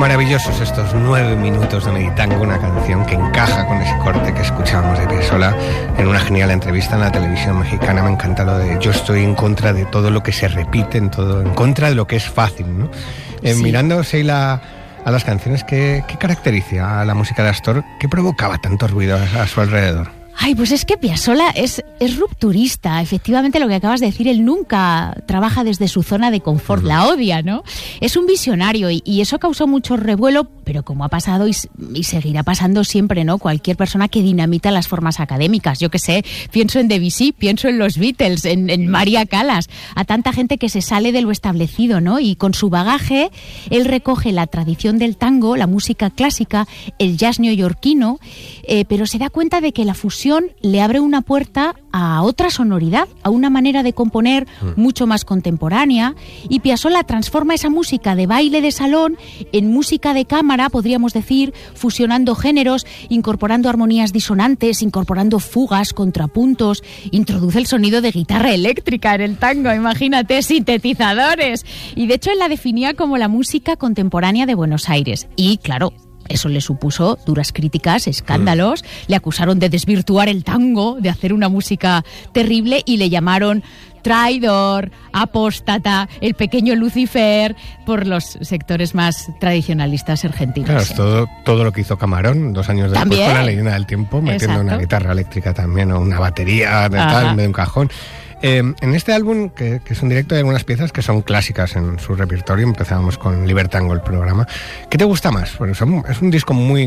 Maravillosos estos 9 minutos de Meditango, una canción que encaja con ese corte que escuchábamos de Piazzolla en una genial entrevista en la televisión mexicana. Me encanta lo de yo estoy en contra de todo lo que se repite, en contra de lo que es fácil, ¿no? Sí. Mirando, Sheila, a las canciones, ¿qué caracteriza a la música de Astor? ¿Qué provocaba tanto ruido a su alrededor? Ay, pues es que Piazzolla es rupturista. Efectivamente, lo que acabas de decir, él nunca trabaja desde su zona de confort, la odia, ¿no? Es un visionario y eso causó mucho revuelo, pero como ha pasado y seguirá pasando siempre, ¿no? Cualquier persona que dinamita las formas académicas. Yo qué sé, pienso en Debussy, pienso en los Beatles, en María Callas, a tanta gente que se sale de lo establecido, ¿no? Y con su bagaje, él recoge la tradición del tango, la música clásica, el jazz neoyorquino, pero se da cuenta de que la fusión le abre una puerta a otra sonoridad, a una manera de componer mucho más contemporánea, y Piazzolla transforma esa música de baile de salón en música de cámara, podríamos decir, fusionando géneros, incorporando armonías disonantes, incorporando fugas, contrapuntos, introduce el sonido de guitarra eléctrica en el tango, imagínate, sintetizadores, y de hecho él la definía como la música contemporánea de Buenos Aires, y claro, eso le supuso duras críticas, escándalos, le acusaron de desvirtuar el tango, de hacer una música terrible y le llamaron traidor, apóstata, el pequeño Lucifer, por los sectores más tradicionalistas argentinos. Claro, es todo lo que hizo Camarón 2 años después ¿También? Con La Leyenda del Tiempo, metiendo Exacto. una guitarra eléctrica también o una batería de tal, en vez de un cajón. En este álbum, que es un directo, hay algunas piezas que son clásicas en su repertorio. Empezábamos con Libertango, el programa. ¿Qué te gusta más? Porque es un disco muy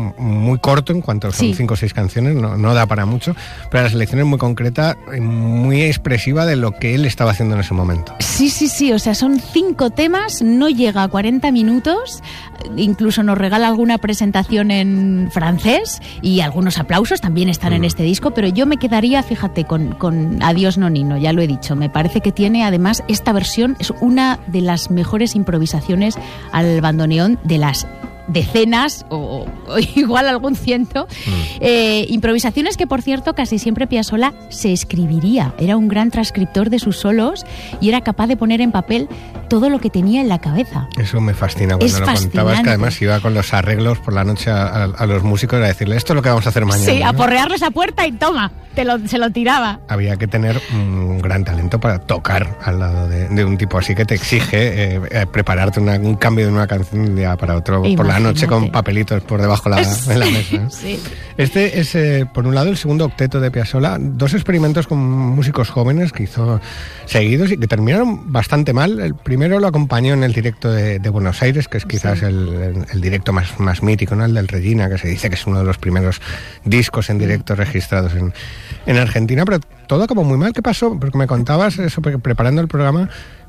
corto en cuanto son 5 o 6 canciones, no da para mucho, pero la selección es muy concreta y muy expresiva de lo que él estaba haciendo en ese momento. Sí, o sea, son 5 temas, no llega a 40 minutos, incluso nos regala alguna presentación en francés y algunos aplausos también están en este disco, pero yo me quedaría, fíjate, con Adiós Nonino, ya lo he dicho, me parece que tiene, además, esta versión es una de las mejores improvisaciones al bandoneón de las decenas o igual algún ciento improvisaciones que, por cierto, casi siempre Piazzolla se escribiría, era un gran transcriptor de sus solos y era capaz de poner en papel todo lo que tenía en la cabeza. Eso me fascina cuando lo contabas, que además iba con los arreglos por la noche a los músicos a decirle esto es lo que vamos a hacer mañana. Sí, ¿no? A porrearles a puerta y toma, se lo tiraba. Había que tener un gran talento para tocar al lado de un tipo así que te exige prepararte un cambio de una canción de un día para otro. Por la noche con papelitos por debajo de la mesa. Sí. Este es, por un lado, el segundo octeto de Piazzolla, 2 experimentos con músicos jóvenes que hizo seguidos y que terminaron bastante mal. El primero lo acompañó en el directo de Buenos Aires, que es quizás el directo más mítico, ¿no? El del Regina, que se dice que es uno de los primeros discos en directo registrados en Argentina, pero todo acabó muy mal. ¿Qué pasó? Porque me contabas eso, preparando el programa,